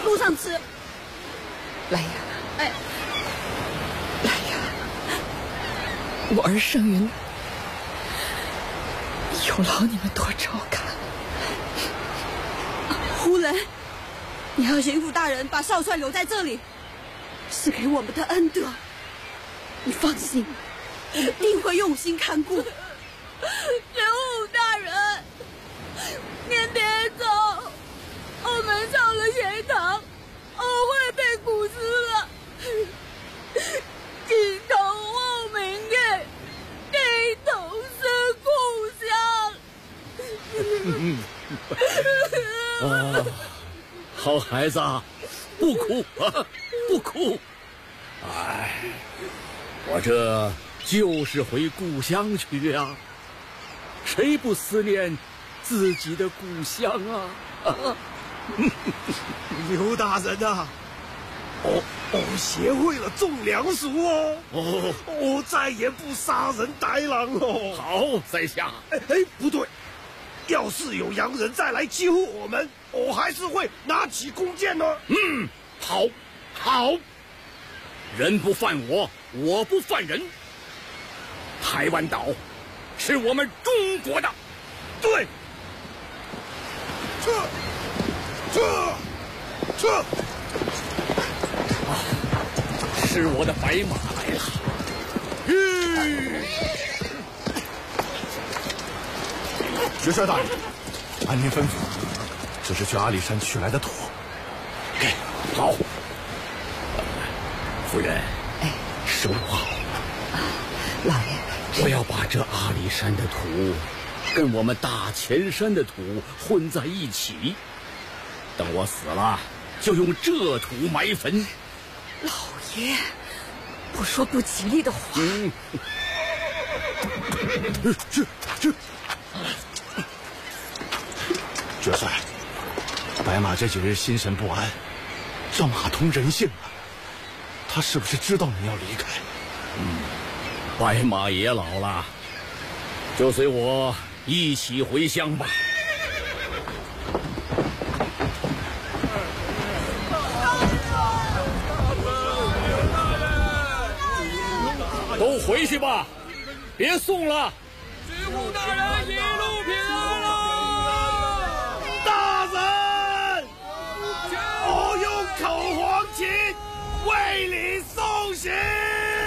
路上吃。 来呀， 哎， 来呀，我儿生云，有劳你们多照看。 夫人，你和巡抚大人把少帅留在这里，是给我们的恩德。你放心，我们定会用心看顾。巡抚大人，您别走，我们上了学堂，我会被古斯了。金头望明月，地头思故乡。 好孩子，不哭啊，不哭。哎，我这就是回故乡去啊，谁不思念自己的故乡啊？ 刘大人啊，学会了种粮食哦，再也不杀人逮狼哦。 好，在下。 不对，要是有洋人再来救我们，我还是会拿起弓箭呢。 好，人不犯我，我不犯人。台湾岛是我们中国的。 对，撤！ 是我的白马来了。 元帅大人，按您吩咐，这是去阿里山取来的土。 好。夫人，收好。 老爷， 我要把这阿里山的土跟我们大前山的土混在一起，等我死了，就用这土埋坟。 老爷，不说不吉利的话。 元帅，白马这几日心神不安，这马通人性啊，他是不是知道你要离开？ 白马也老了，就随我一起回乡吧。都回去吧，别送了。 巡抚大人。